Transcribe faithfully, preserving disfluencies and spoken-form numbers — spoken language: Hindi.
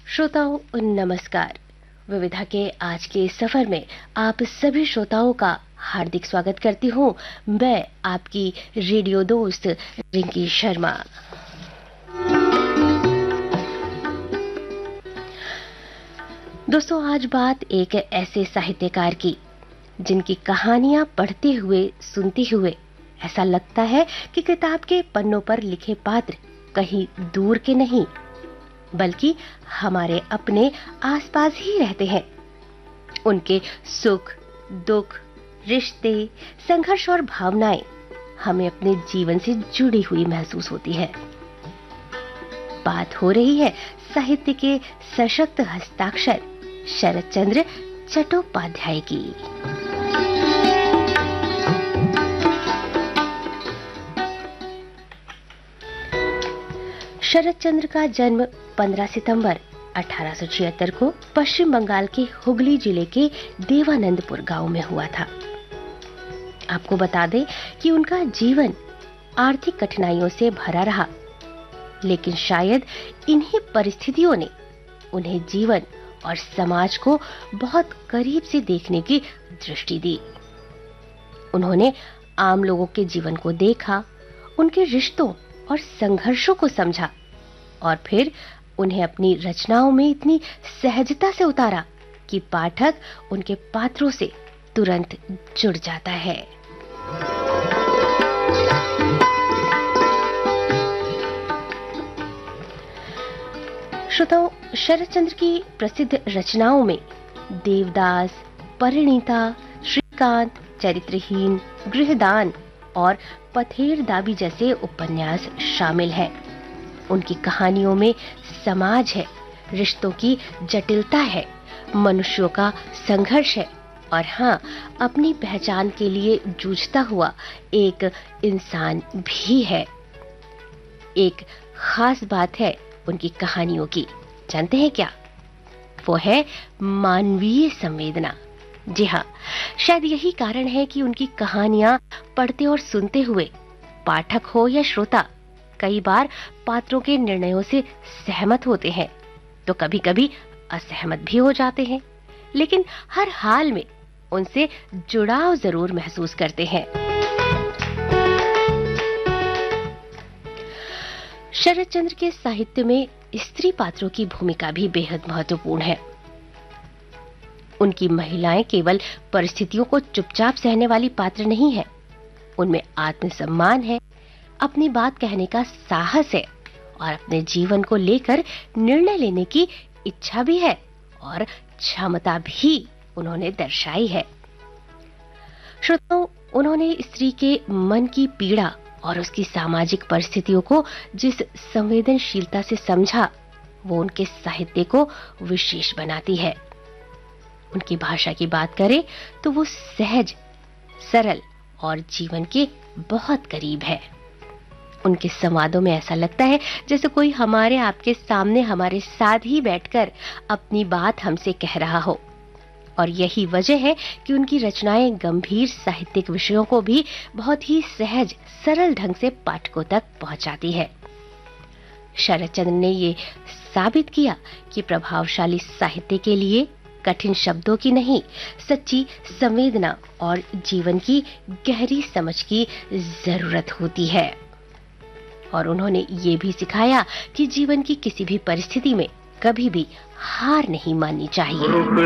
श्रोताओं नमस्कार। विविधा के आज के सफर में आप सभी श्रोताओं का हार्दिक स्वागत करती हूँ। मैं आपकी रेडियो दोस्त रिंकी शर्मा। दोस्तों, आज बात एक ऐसे साहित्यकार की जिनकी कहानियां पढ़ते हुए सुनते हुए ऐसा लगता है कि किताब के पन्नों पर लिखे पात्र कहीं दूर के नहीं बल्कि हमारे अपने आसपास ही रहते हैं। उनके सुख, दुख, रिश्ते, संघर्ष और भावनाएं हमें अपने जीवन से जुड़ी हुई महसूस होती है। बात हो रही है साहित्य के सशक्त हस्ताक्षर शरत चंद्र चट्टोपाध्याय की। शरत चंद्र का जन्म पंद्रह सितंबर अठारह सौ छिहत्तर को पश्चिम बंगाल के हुगली जिले के देवानंदपुर गांव में हुआ था। आपको बता दें कि उनका जीवन आर्थिक कठिनाइयों से भरा रहा, लेकिन शायद इन्हीं परिस्थितियों ने उन्हें जीवन और समाज को बहुत करीब से देखने की दृष्टि दी। उन्होंने आम लोगों के जीवन को देखा, उनके रिश्तों और संघर्षों को समझा और फिर उन्हें अपनी रचनाओं में इतनी सहजता से उतारा कि पाठक उनके पात्रों से तुरंत जुड़ जाता है। श्रोताओ, शरत चंद्र की प्रसिद्ध रचनाओं में देवदास, परिणीता, श्रीकांत, चरित्रहीन, गृहदान और पथेर दाबी जैसे उपन्यास शामिल हैं। उनकी कहानियों में समाज है, रिश्तों की जटिलता है, मनुष्यों का संघर्ष है और हाँ, अपनी पहचान के लिए जूझता हुआ एक इंसान भी है। एक खास बात है उनकी कहानियों की, जानते हैं क्या? वो है मानवीय संवेदना। जी हाँ, शायद यही कारण है कि उनकी कहानियां पढ़ते और सुनते हुए पाठक हो या श्रोता कई बार पात्रों के निर्णयों से सहमत होते हैं तो कभी-कभी असहमत भी हो जाते हैं, लेकिन हर हाल में उनसे जुड़ाव जरूर महसूस करते हैं। शरत चंद्र के साहित्य में स्त्री पात्रों की भूमिका भी बेहद महत्वपूर्ण है। उनकी महिलाएं केवल परिस्थितियों को चुपचाप सहने वाली पात्र नहीं है, उनमें आत्मसम्मान है, अपनी बात कहने का साहस है और अपने जीवन को लेकर निर्णय लेने की इच्छा भी है और क्षमता भी उन्होंने दर्शाई है। श्रोताओं, उन्होंने स्त्री के मन की पीड़ा और उसकी सामाजिक परिस्थितियों को जिस संवेदनशीलता से समझा, वो उनके साहित्य को विशेष बनाती है। उनकी भाषा की बात करें तो वो सहज, सरल और जीवन के बहुत करीब है। उनके संवादों में ऐसा लगता है जैसे कोई हमारे आपके सामने हमारे साथ ही बैठकर अपनी बात हमसे कह रहा हो। और यही वजह है कि उनकी रचनाएं गंभीर साहित्यिक विषयों को भी बहुत ही सहज, सरल ढंग से पाठकों तक पहुंचाती है। शरत चंद्र ने ये साबित किया कि प्रभावशाली साहित्य के लिए कठिन शब्दों की नहीं, सच्ची संवेदना और जीवन की गहरी समझ की जरूरत होती है। और उन्होंने ये भी सिखाया कि जीवन की किसी भी परिस्थिति में कभी भी हार नहीं माननी चाहिए।